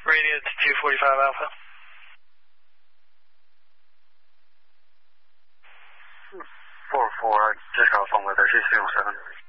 Radio to 245 Alpha. 4-4, just got a phone with her. She's feeling 7.